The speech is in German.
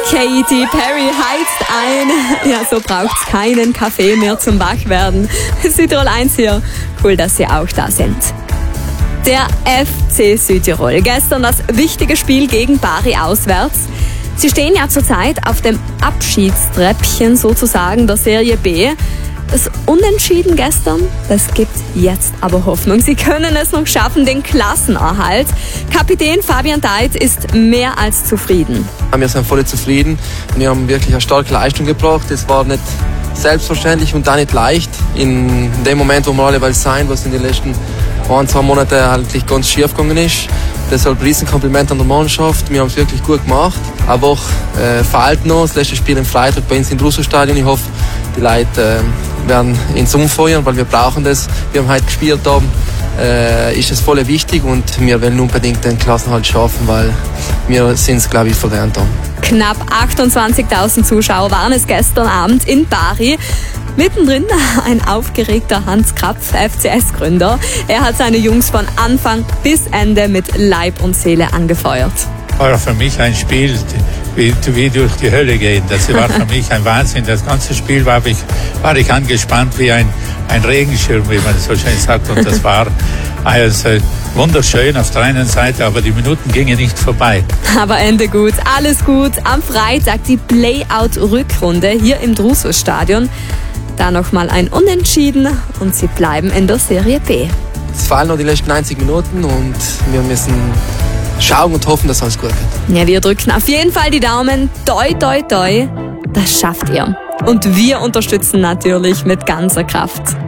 Katy Perry heizt ein. Ja, so braucht's keinen Kaffee mehr zum Wachwerden. Südtirol 1 hier. Cool, dass Sie auch da sind. Der FC Südtirol. Gestern das wichtige Spiel gegen Bari auswärts. Sie stehen ja zurzeit auf dem Abschiedstreppchen sozusagen der Serie B. Das Unentschieden gestern, das gibt jetzt aber Hoffnung. Sie können es noch schaffen, den Klassenerhalt. Kapitän Fabian Deit ist mehr als zufrieden. Wir sind voll zufrieden. Wir haben wirklich eine starke Leistung gebracht. Es war nicht selbstverständlich und auch nicht leicht. In dem Moment, wo wir alle sein, was in den letzten 1-2 Monaten eigentlich ganz schief gegangen ist. Deshalb Riesenkompliment an der Mannschaft. Wir haben es wirklich gut gemacht. Aber fehlt noch das letzte Spiel am Freitag bei uns im Russo-Stadion. Ich hoffe, die Leute werden ins Umfeuern, weil wir brauchen das. Wir haben heute gespielt haben, ist es voll wichtig und wir wollen unbedingt den Klassenerhalt schaffen, weil wir sind es, glaube ich, verdient haben. Knapp 28.000 Zuschauer waren es gestern Abend in Bari. Mittendrin ein aufgeregter Hans Krapf, FCS-Gründer. Er hat seine Jungs von Anfang bis Ende mit Leib und Seele angefeuert. War für mich ein Spiel wie durch die Hölle gehen. Das war für mich ein Wahnsinn. Das ganze Spiel war ich angespannt wie ein Regenschirm, wie man so schön sagt. Und das war also wunderschön auf der einen Seite, aber die Minuten gingen nicht vorbei. Aber Ende gut, alles gut. Am Freitag die Playout-Rückrunde hier im Drusus-Stadion. Da nochmal ein Unentschieden und sie bleiben in der Serie B. Es fehlen noch die letzten 90 Minuten und wir müssen schauen und hoffen, dass alles gut geht. Ja, wir drücken auf jeden Fall die Daumen. Toi, toi, toi. Das schafft ihr. Und wir unterstützen natürlich mit ganzer Kraft.